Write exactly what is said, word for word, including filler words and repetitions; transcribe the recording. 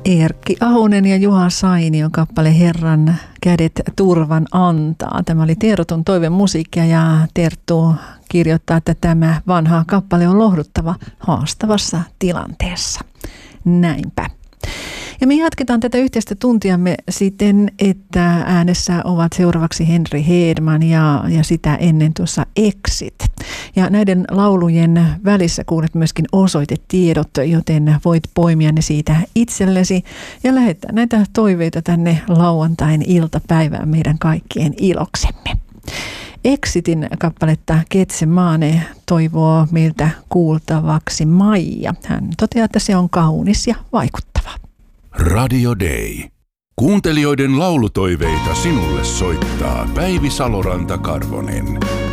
Erkki Ahonen ja Juha Sainion kappale Herran kädet turvan antaa. Tämä oli Teerotun toivemusiikkia ja Terttu kirjoittaa, että tämä vanha kappale on lohduttava haastavassa tilanteessa. Näinpä. Ja me jatketaan tätä yhteistä tuntiamme siten, että äänessä ovat seuraavaksi Henri Hedman ja, ja sitä ennen tuossa Exit. Ja näiden laulujen välissä kuulet myöskin osoitetiedot, joten voit poimia ne siitä itsellesi ja lähettää näitä toiveita tänne lauantain iltapäivään meidän kaikkien iloksemme. Exitin kappaletta Getsemane toivoo meiltä kuultavaksi Maija. Hän toteaa, että se on kaunis ja vaikuttava. Radio Day. Kuuntelijoiden laulutoiveita sinulle soittaa Päivi Saloranta-Karvonen.